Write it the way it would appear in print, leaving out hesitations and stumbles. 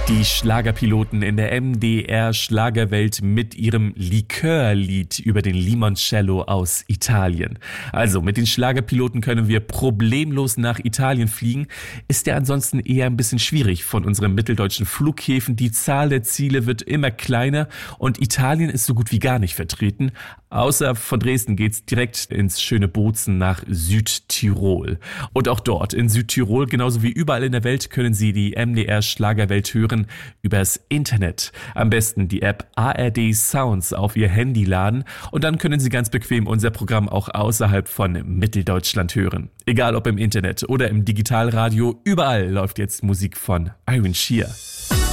Die Schlagerpiloten in der MDR-Schlagerwelt mit ihrem Likörlied über den Limoncello aus Italien. Also mit den Schlagerpiloten können wir problemlos nach Italien fliegen. Ist ja ansonsten eher ein bisschen schwierig von unseren mitteldeutschen Flughäfen. Die Zahl der Ziele wird immer kleiner und Italien ist so gut wie gar nicht vertreten. Außer von Dresden geht's direkt ins schöne Bozen nach Südtirol. Und auch dort in Südtirol, genauso wie überall in der Welt, können Sie die MDR-Schlagerwelt hören übers Internet. Am besten die App ARD Sounds auf Ihr Handy laden und dann können Sie ganz bequem unser Programm auch außerhalb von Mitteldeutschland hören. Egal ob im Internet oder im Digitalradio, überall läuft jetzt Musik von Iron Shear.